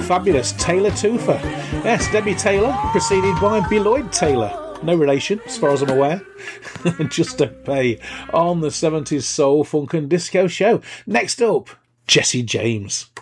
fabulous Taylor Toofer. Yes, Debbie Taylor, preceded by Beloyd Taylor. No relation, as far as I'm aware. Just to pay on the 70s soul, funk and disco show. Next up, Jesse James.